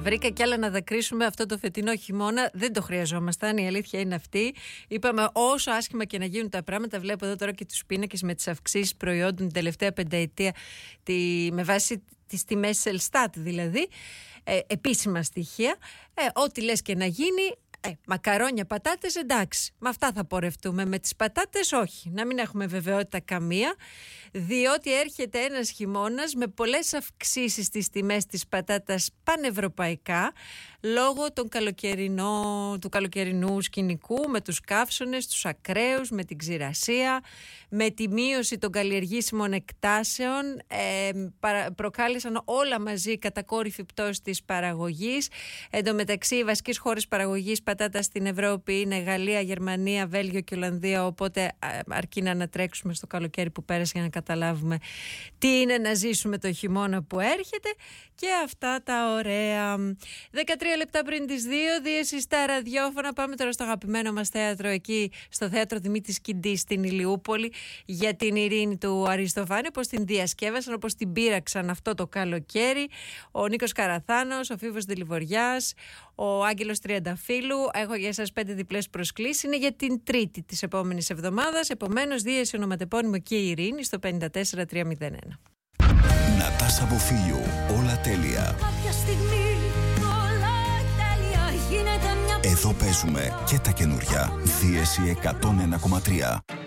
βρήκα κι άλλα να δακρύσουμε αυτό το φετινό χειμώνα. Δεν το χρειαζόμασταν, η αλήθεια είναι αυτή. Είπαμε όσο άσχημα και να γίνουν τα πράγματα. Βλέπω εδώ τώρα και τους πίνακες με τις αυξήσεις προϊόντων την τελευταία πενταετία με βάση τις τιμές Ελστάτ δηλαδή. Επίσημα στοιχεία. Ό,τι λες και να γίνει. Μακαρόνια, πατάτες, εντάξει. Με αυτά θα πορευτούμε. Με τις πατάτες όχι. Να μην έχουμε βεβαιότητα καμία. Διότι έρχεται ένας χειμώνας με πολλές αυξήσεις στις τιμές της πατάτας πανευρωπαϊκά, λόγω του καλοκαιρινού σκηνικού, με τους καύσωνες, τους ακραίους, με την ξηρασία, με τη μείωση των καλλιεργήσιμων εκτάσεων. Προκάλεσαν όλα μαζί κατακόρυφη πτώση της παραγωγής. Εν τω μεταξύ, οι βασικές χώρες παραγωγής πατάτα στην Ευρώπη είναι Γαλλία, Γερμανία, Βέλγιο και Ολλανδία. Οπότε αρκεί να ανατρέξουμε στο καλοκαίρι που πέρασε για να καταλάβουμε τι είναι να ζήσουμε το χειμώνα που έρχεται και αυτά τα ωραία. 13 λεπτά πριν τις 2, Δίεση στα ραδιόφωνα. Πάμε τώρα στο αγαπημένο μας θέατρο, εκεί στο θέατρο Δημήτρης Κιντής στην Ηλιούπολη, για την Ειρήνη του Αριστοφάνη, όπως την διασκεύασαν, όπως την πείραξαν αυτό το καλοκαίρι. Ο Νίκος Καραθάνος, ο Φίβος Δελιβοριάς, ο Άγγελος Τριανταφύλου. Έχω για εσάς 5 διπλές προσκλήσεις. Είναι για την Τρίτη της επόμενης εβδομάδας. Επομένως, Δίεση ονοματεπώνυμο και η Ειρήνη στο 54301. Νατάσα Βοφίλιου, όλα τέλεια. Κάποια στιγμή όλα τέλεια γίνεται μια... Εδώ παίζουμε και τα καινούρια. Δίεση 101,3.